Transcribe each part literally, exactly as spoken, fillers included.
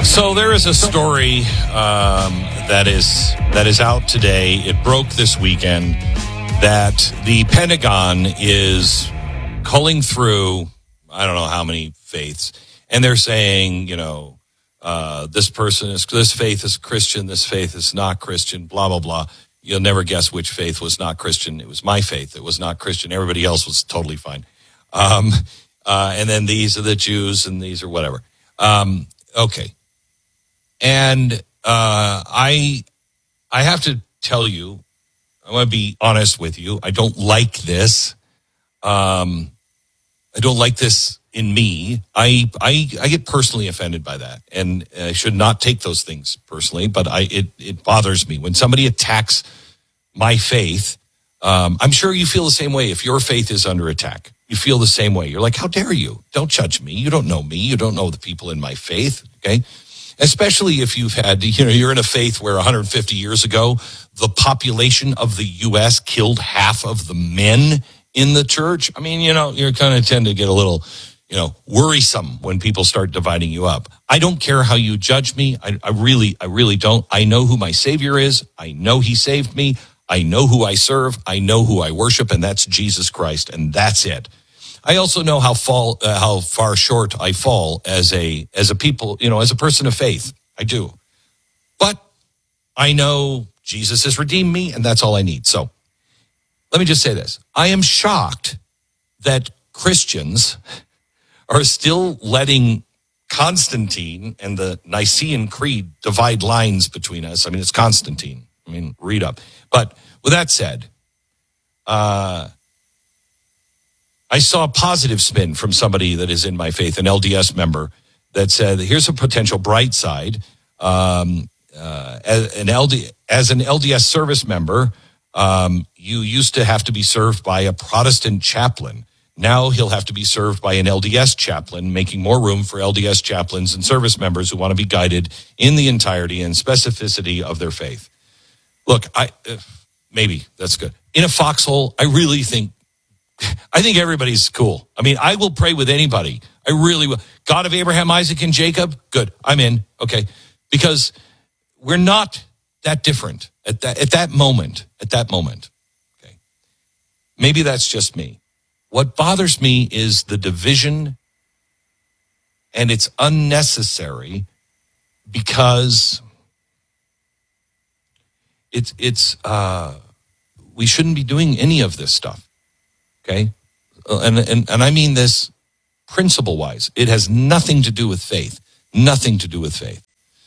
So there is a story um, that is that is out today. It broke this weekend that the Pentagon is culling through, I don't know how many faiths, and they're saying, you know, uh, this person is, this faith is Christian, this faith is not Christian, blah, blah, blah. You'll never guess which faith was not Christian. It was my faith. It was not Christian. Everybody else was totally fine. Um, uh, and then these are the Jews and these are whatever. Um, okay. And uh, I I have to tell you, I want to be honest with you. I don't like this. Um, I don't like this in me. I, I I get personally offended by that, and I should not take those things personally. But I it it bothers me when somebody attacks my faith. Um, I'm sure you feel the same way. If your faith is under attack, you feel the same way. You're like, how dare you? Don't judge me. You don't know me. You don't know the people in my faith. Okay. Especially if you've had, you know, you're in a faith where one hundred fifty years ago, the population of the U S killed half of the men in the church. I mean, you know, you kind of tend to get a little, you know, worrisome when people start dividing you up. I don't care how you judge me. I, I really, I really don't. I know who my Savior is. I know He saved me. I know who I serve. I know who I worship, and that's Jesus Christ, and that's it. I also know how fall, uh, how far short I fall as a as a people, you know, as a person of faith. I do, but I know Jesus has redeemed me, and that's all I need. So, let me just say this: I am shocked that Christians are still letting Constantine and the Nicene Creed divide lines between us. I mean, it's Constantine. I mean, read up. But with that said, uh. I saw a positive spin from somebody that is in my faith, an L D S member, that said, here's a potential bright side. Um, uh, as, an L D, as an L D S service member, um, you used to have to be served by a Protestant chaplain. Now he'll have to be served by an L D S chaplain, making more room for L D S chaplains and service members who want to be guided in the entirety and specificity of their faith. Look, I uh, maybe that's good. In a foxhole, I really think I think everybody's cool. I mean, I will pray with anybody. I really will. God of Abraham, Isaac, and Jacob, good. I'm in. Okay. Because we're not that different at that, at that moment, at that moment. Okay. Maybe that's just me. What bothers me is the division, and it's unnecessary because it's, it's, uh, we shouldn't be doing any of this stuff. Okay, and, and and I mean this principle-wise. It has nothing to do with faith. Nothing to do with faith.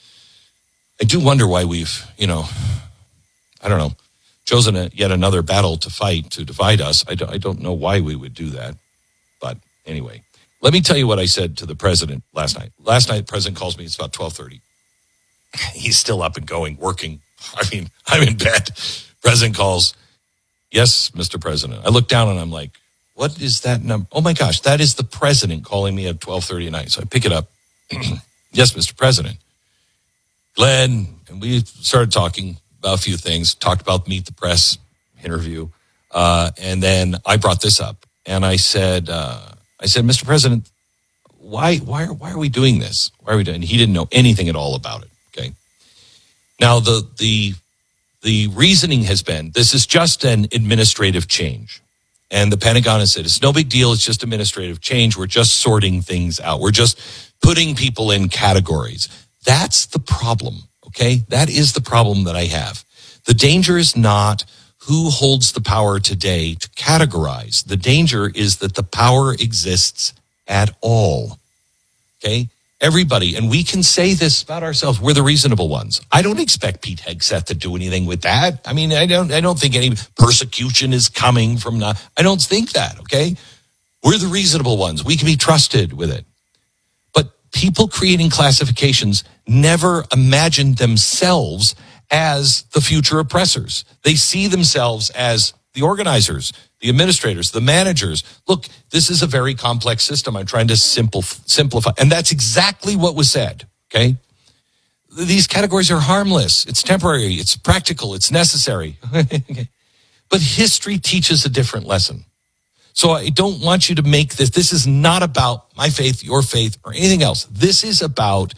I do wonder why we've, you know, I don't know, chosen a, yet another battle to fight to divide us. I don't, I don't know why we would do that. But anyway, let me tell you what I said to the president last night. Last night, the president calls me. It's about twelve thirty. He's still up and going, working. I mean, I'm in bed. President calls. Yes, Mister President. I look down and I'm like, what is that number? Oh my gosh, that is the president calling me at twelve thirty at night. So I pick it up. Yes, Mister President. Glenn, and we started talking about a few things, talked about Meet the Press interview. Uh, and then I brought this up and I said, uh, I said, Mister President, why, why, why are we doing this? Why are we doing? And he didn't know anything at all about it. Okay. Now the, the, The reasoning has been, this is just an administrative change. And the Pentagon has said, it's no big deal. It's just administrative change. We're just sorting things out. We're just putting people in categories. That's the problem, okay? That is the problem that I have. The danger is not who holds the power today to categorize. The danger is that the power exists at all, okay? Everybody, and we can say this about ourselves, we're the reasonable ones. I don't expect Pete Hegseth to do anything with that. I mean, I don't I don't think any persecution is coming from not, I don't think that, okay? We're the reasonable ones. We can be trusted with it. But people creating classifications never imagined themselves as the future oppressors. They see themselves as the organizers, the administrators, the managers. Look, this is a very complex system. I'm trying to simple, simplify. And that's exactly what was said, okay? These categories are harmless. It's temporary. It's practical. It's necessary. Okay. But history teaches a different lesson. So I don't want you to make this. This is not about my faith, your faith, or anything else. This is about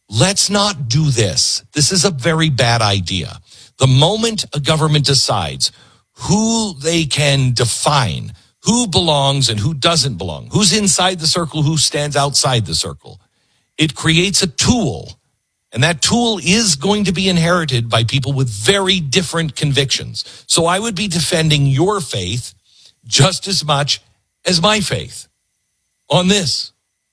let's not do this. This is a very bad idea. The moment a government decides who they can define, who belongs and who doesn't belong, who's inside the circle, who stands outside the circle, it creates a tool. And that tool is going to be inherited by people with very different convictions. So I would be defending your faith just as much as my faith on this.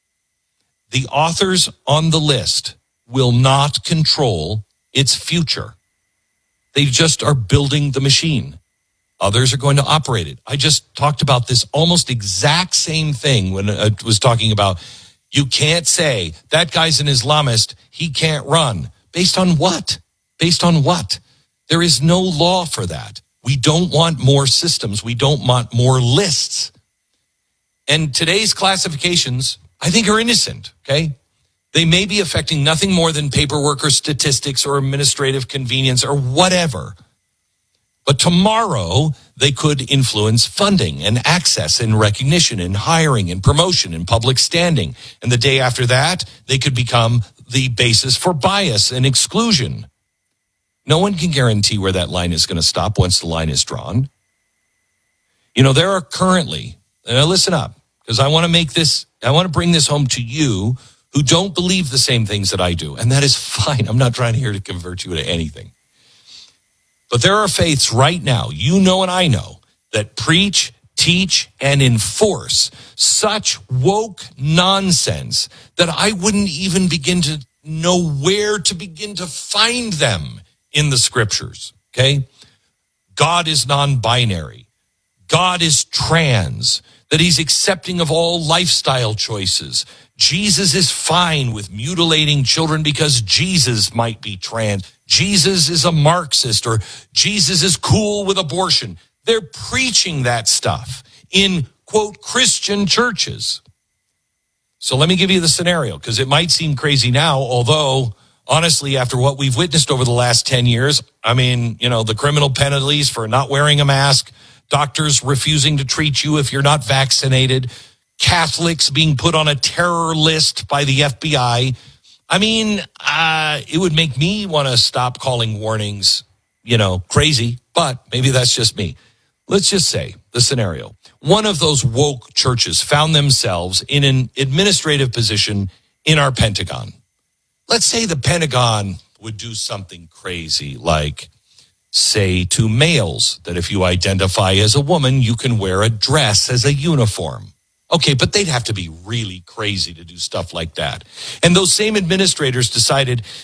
The authors on the list will not control its future. They just are building the machine. Others are going to operate it. I just talked about this almost exact same thing when I was talking about you can't say that guy's an Islamist, he can't run. Based on what? Based on what? There is no law for that. We don't want more systems. We don't want more lists. And today's classifications, I think, are innocent, okay? They may be affecting nothing more than paperwork or statistics or administrative convenience or whatever. But tomorrow, they could influence funding and access and recognition and hiring and promotion and public standing. And the day after that, they could become the basis for bias and exclusion. No one can guarantee where that line is going to stop once the line is drawn. You know, there are currently, and now listen up, because I want to make this, I want to bring this home to you who don't believe the same things that I do. And that is fine. I'm not trying here to convert you to anything. But there are faiths right now, you know and I know, that preach, teach, and enforce such woke nonsense that I wouldn't even begin to know where to begin to find them in the scriptures, okay? God is non-binary. God is trans, that he's accepting of all lifestyle choices. Jesus is fine with mutilating children because Jesus might be trans. Jesus is a Marxist, or Jesus is cool with abortion. They're preaching that stuff in, quote, Christian churches. So let me give you the scenario, because it might seem crazy now, although, honestly, after what we've witnessed over the last ten years, I mean, you know, the criminal penalties for not wearing a mask, doctors refusing to treat you if you're not vaccinated, Catholics being put on a terror list by the F B I. I mean, uh, it would make me want to stop calling warnings, you know, crazy, but maybe that's just me. Let's just say the scenario. One of those woke churches found themselves in an administrative position in our Pentagon. Let's say the Pentagon would do something crazy, like say to males that if you identify as a woman, you can wear a dress as a uniform. Okay, but they'd have to be really crazy to do stuff like that. And those same administrators decided